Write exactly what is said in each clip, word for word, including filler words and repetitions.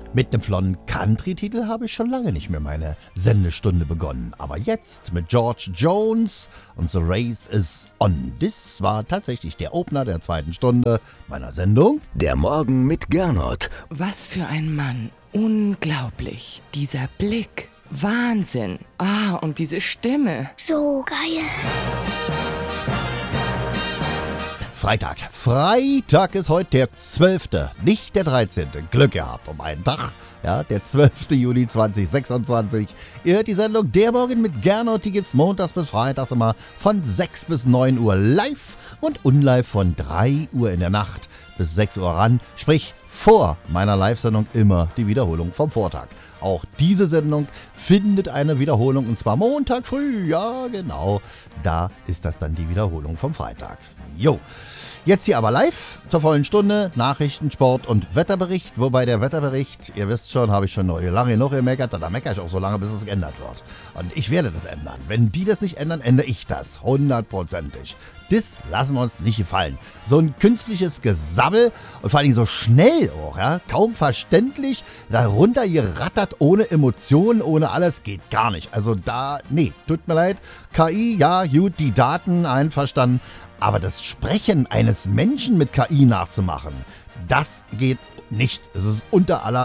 Mit einem flotten Country-Titel habe ich schon lange nicht mehr meine Sendestunde begonnen. Aber jetzt mit George Jones und The Race is On. Das war tatsächlich der Opener der zweiten Stunde meiner Sendung. Der Morgen mit Gernot. Was für ein Mann. Unglaublich. Dieser Blick. Wahnsinn. Ah, und diese Stimme. So geil. Freitag. Freitag ist heute der zwölfte, nicht der dreizehnte. Glück gehabt um einen Tag. Ja, der zwölfte Juli zweitausendsechsundzwanzig. Ihr hört die Sendung Der Morgen mit Gernot. Die gibt's montags bis freitags immer von sechs bis neun Uhr live und unlive von drei Uhr in der Nacht bis sechs Uhr ran. Sprich, vor meiner Live-Sendung immer die Wiederholung vom Vortag. Auch diese Sendung findet eine Wiederholung und zwar Montag früh. Ja, genau. Da ist das dann die Wiederholung vom Freitag. Jo. Jetzt hier aber live zur vollen Stunde, Nachrichten, Sport und Wetterbericht. Wobei der Wetterbericht, ihr wisst schon, habe ich schon lange genug gemeckert, da meckere ich auch so lange, bis es geändert wird. Und ich werde das ändern. Wenn die das nicht ändern, ändere ich das. Hundertprozentig. Das lassen wir uns nicht gefallen. So ein künstliches Gesabbel und vor allem so schnell auch, ja, kaum verständlich, da runter gerattert, ohne Emotionen, ohne alles, geht gar nicht. Also da, nee, tut mir leid. K I, ja, gut, die Daten, einverstanden. Aber das Sprechen eines Menschen mit K I nachzumachen, das geht nicht. Es ist unter aller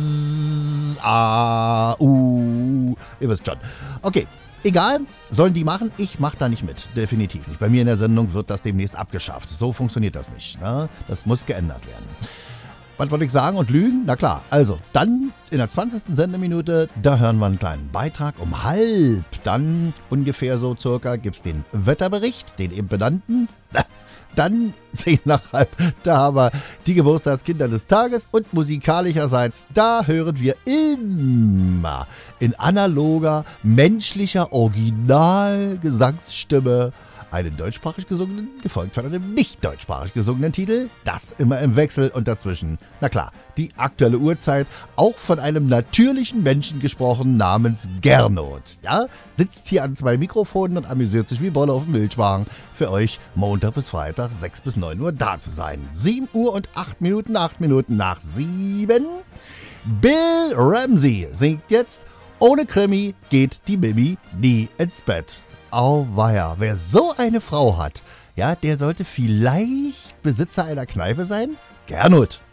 S, A, U. Ihr wisst schon. Okay, egal, sollen die machen. Ich mache da nicht mit. Definitiv nicht. Bei mir in der Sendung wird das demnächst abgeschafft. So funktioniert das nicht. Ne? Das muss geändert werden. Was wollte ich sagen und lügen? Na klar. Also, dann in der zwanzigsten Sendeminute, da hören wir einen kleinen Beitrag um halb. Dann ungefähr so circa gibt es den Wetterbericht, den eben benannten. Dann zehn nach halb, da haben wir die Geburtstagskinder des Tages und musikalischerseits, da hören wir immer in analoger, menschlicher Originalgesangsstimme einen deutschsprachig gesungenen, gefolgt von einem nicht deutschsprachig gesungenen Titel. Das immer im Wechsel und dazwischen, na klar, die aktuelle Uhrzeit, auch von einem natürlichen Menschen gesprochen namens Gernot. Ja, sitzt hier an zwei Mikrofonen und amüsiert sich wie Bolle auf dem Milchwagen, für euch Montag bis Freitag sechs bis neun Uhr da zu sein. sieben Uhr und acht Minuten, acht Minuten nach sieben. Bill Ramsey singt jetzt: Ohne Krimi geht die Mimi nie ins Bett. Auweia, wer so eine Frau hat, ja, der sollte vielleicht Besitzer einer Kneipe sein? Gernot.